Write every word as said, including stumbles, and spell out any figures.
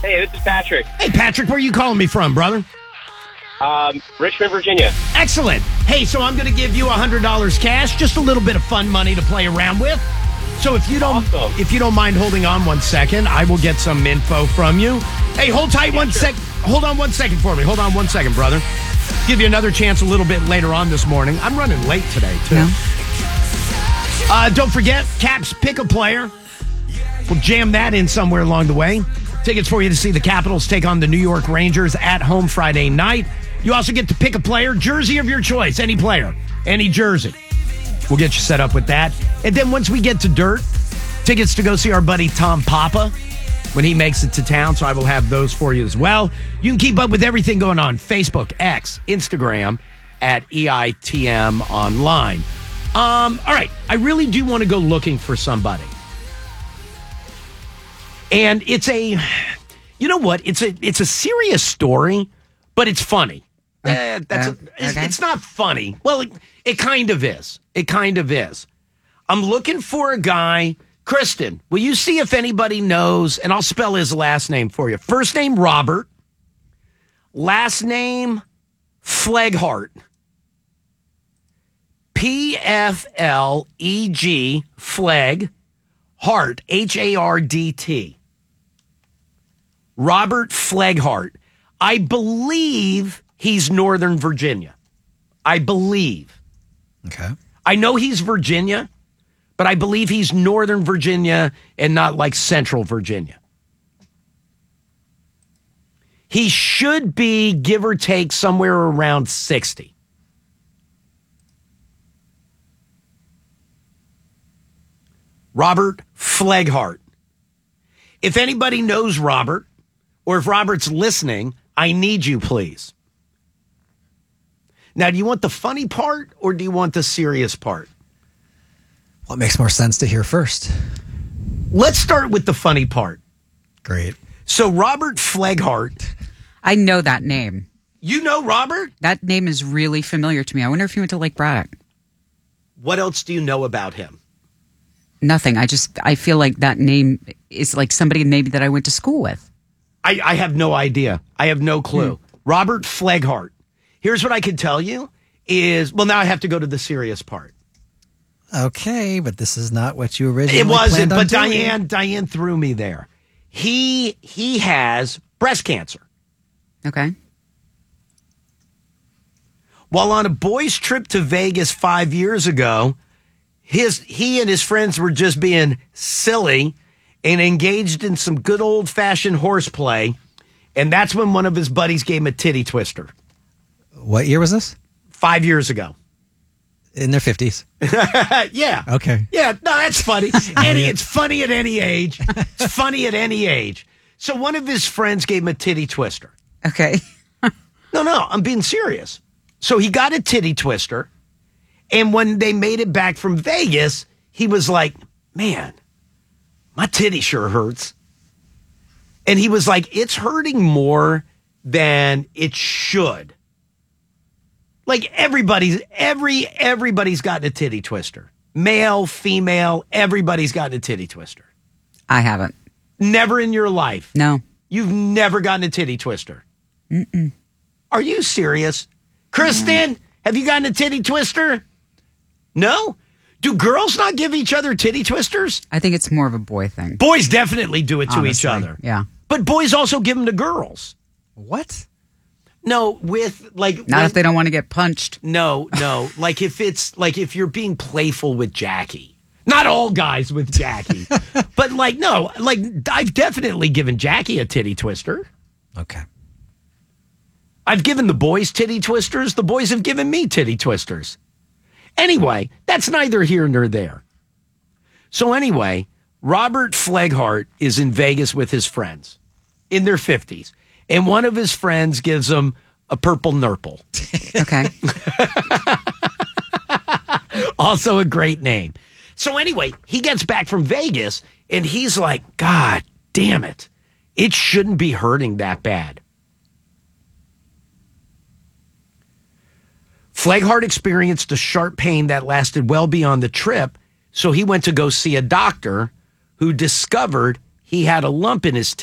Hey, this is Patrick. Hey, Patrick, where are you calling me from, brother? Um, Richmond, Virginia. Excellent. Hey, so I'm going to give you one hundred dollars cash, just a little bit of fun money to play around with. So if you don't Awesome. if you don't mind holding on one second, I will get some info from you. Hey, hold tight one sec. Hold on one second for me. Hold on one second, brother. Give you another chance a little bit later on this morning. I'm running late today, too. No. Uh, don't forget, Caps Pick a Player. We'll jam that in somewhere along the way. Tickets for you to see the Capitals take on the New York Rangers at home Friday night. You also get to pick a player, jersey of your choice, any player, any jersey. We'll get you set up with that. And then once we get to Dirt, tickets to go see our buddy Tom Papa when he makes it to town, so I will have those for you as well. You can keep up with everything going on, Facebook, X, Instagram, at E I T M Online. Um, all right, I really do want to go looking for somebody. And it's a, you know what? It's a it's a serious story, but it's funny. Uh, that's uh, a, it's, okay. it's not funny. Well, it, it kind of is. It kind of is. I'm looking for a guy. Kristen, will you see if anybody knows? And I'll spell his last name for you. First name, Robert. Last name, Fleghart. P F L E G, Fleg, Hart, H A R D T. Robert Fleghart. I believe he's Northern Virginia. I believe. Okay. I know he's Virginia, but I believe he's Northern Virginia and not like Central Virginia. He should be, give or take, somewhere around sixty. Robert Fleghart. If anybody knows Robert, or if Robert's listening, I need you, please. Now, do you want the funny part or do you want the serious part? What makes more sense to hear first? Let's start with the funny part. Great. So, Robert Fleghart, I know that name. you know Robert? That name is really familiar to me. I wonder if he went to Lake Braddock. What else do you know about him? Nothing. I just, I feel like that name is like somebody maybe that I went to school with. I, I have no idea. I have no clue. Hmm. Robert Fleghart. Here's what I can tell you is, well, now I have to go to the serious part. Okay, but this is not what you originally It wasn't, planned on but doing. Diane, Diane threw me there. He he has breast cancer. Okay. While on a boys' trip to Vegas five years ago, his he and his friends were just being silly and engaged in some good old-fashioned horseplay, and that's when one of his buddies gave him a titty twister. What year was this? Five years ago. In their fifties. Yeah. Okay. Yeah, no, that's funny. Any, it's funny at any age. It's funny at any age. So one of his friends gave him a titty twister. Okay. No, no, I'm being serious. So he got a titty twister, and when they made it back from Vegas, he was like, man, my titty sure hurts. And he was like, it's hurting more than it should. Like everybody's, every, everybody's gotten a titty twister. Male, female, everybody's gotten a titty twister. I haven't. Never in your life. No. You've never gotten a titty twister. Mm-mm. Are you serious? Kristen, have you gotten a titty twister? No? Do girls not give each other titty twisters? I think it's more of a boy thing. Boys definitely do it to each honestly. other. Yeah. But boys also give them to girls. What? No, with like... Not when, if they don't want to get punched. No, no. Like if it's like if you're being playful with Jackie. Not all guys with Jackie. But like, no, like I've definitely given Jackie a titty twister. Okay. I've given the boys titty twisters. The boys have given me titty twisters. Anyway, that's neither here nor there. So anyway, Robert Fleghart is in Vegas with his friends in their fifties. And one of his friends gives him a purple nurple. Okay. Also a great name. So anyway, he gets back from Vegas and he's like, God damn it. It shouldn't be hurting that bad. Fleghart experienced a sharp pain that lasted well beyond the trip, so he went to go see a doctor who discovered he had a lump in his tip.